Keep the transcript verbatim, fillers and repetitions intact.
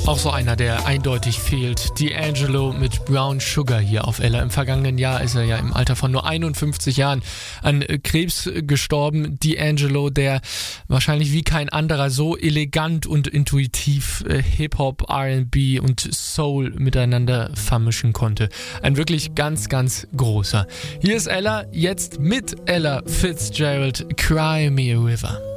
Auch so einer, der eindeutig fehlt. D'Angelo mit Brown Sugar hier auf Ella. Im vergangenen Jahr ist er ja im Alter von nur einundfünfzig Jahren an Krebs gestorben. D'Angelo, der wahrscheinlich wie kein anderer so elegant und intuitiv Hip-Hop, R and B und Soul miteinander vermischen konnte. Ein wirklich ganz, ganz großer. Hier ist Ella, jetzt mit Ella Fitzgerald, Cry Me a River.